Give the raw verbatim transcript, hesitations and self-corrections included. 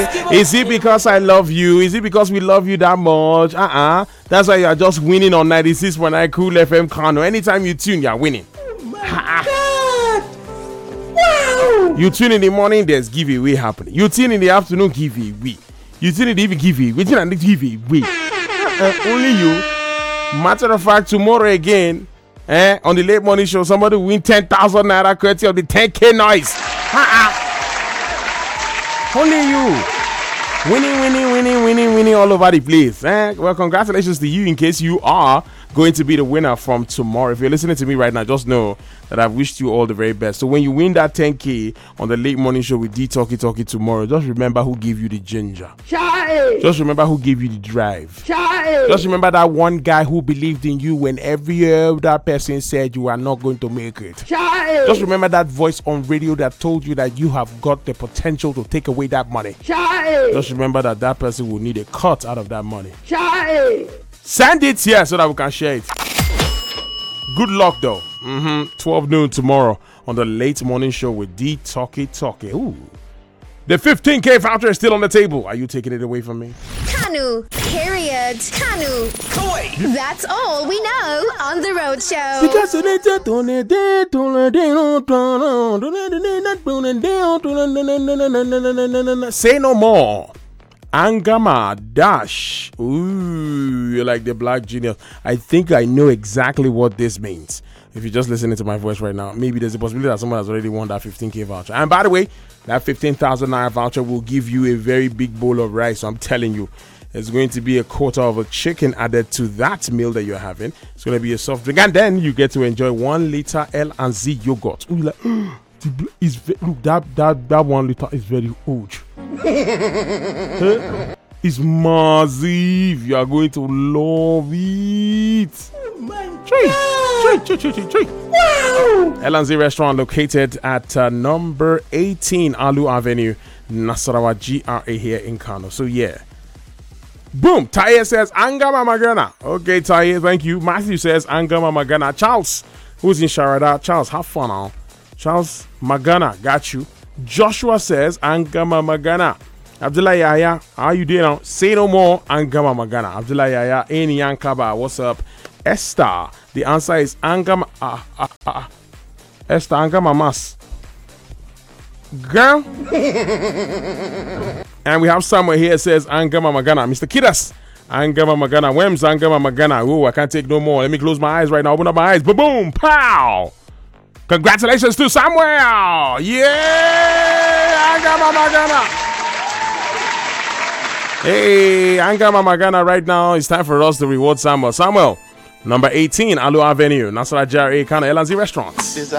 Hey, is it because I love you? Is it because we love you that much? Uh-uh. That's why you are just winning on ninety-six point nine Cool F M Kano. Anytime you tune, you are winning. Oh my God. Wow. You tune in the morning, there's giveaway happening. You tune in the afternoon, giveaway. You tune in the evening, giveaway. We tune in the giveaway. Uh, only you. Matter of fact, tomorrow again, eh, on the late morning show, somebody will win ten thousand naira courtesy of the ten K noise. Uh-uh. Only you. Winning, winning, winning, winning, winning all over the place. Eh? Well, congratulations to you in case you are going to be the winner from tomorrow. If you're listening to me right now, just know that I've wished you all the very best. So when you win that ten K on the late morning show with D Talkie Talkie tomorrow, just remember who gave you the ginger. Chai. Just remember who gave you the drive. Chai. Just remember that one guy who believed in you when every other person said you are not going to make it. Chai. Just remember that voice on radio that told you that you have got the potential to take away that money. Chai. Just remember that that person will need a cut out of that money. Chai. Send it here so that we can share it. Good luck though. Mm-hmm. twelve noon tomorrow on the late morning show with D Talkie Talkie. Ooh. The fifteen K voucher is still on the table. Are you taking it away from me? Kanu, period. Kanu. That's all we know on the road show. Say no more. Angama Dash. Ooh, you're like the black genius. I think I know exactly what this means. If you're just listening to my voice right now, maybe there's a possibility that someone has already won that fifteen K voucher. And by the way, that fifteen thousand naira voucher will give you a very big bowl of rice. So I'm telling you, there's going to be a quarter of a chicken added to that meal that you're having. It's going to be a soft drink. And then you get to enjoy one liter L and Z yogurt. Ooh, like, is look, that, that, that one liter is very huge. It's massive. You are going to love it. Oh my Tree, God. tree, tree, tree, tree. Wow. L and Z restaurant located at uh, number eighteen Alu Avenue, Nasarawa G R A here in Kano. So yeah. Boom. Taye says Angama Magana. Okay, Taye, thank you. Matthew says Angama Magana. Charles, who's in Sharada? Charles, have fun now. Charles Magana, got you. Joshua says Angama Magana. Abdullah Yaya, how you doing now? Say no more Angama Magana. Abdullah Yaya, Eni Yankaba, what's up? Esther, the answer is Angama. Ah, ah, ah. Esther, Angama Mas. Girl. And we have someone here says Angama Magana. Mister Kidas, Angama Magana. When's Angama Magana? Oh, I can't take no more. Let me close my eyes right now. Open up my eyes. Boom, boom, pow. Congratulations to Samuel. Yeah, Angama Magana. Hey, Angama Magana right now. It's time for us to reward Samuel. Samuel, number eighteen, Alu Avenue, Nasarawa G R A, Kano L and Z Restaurants.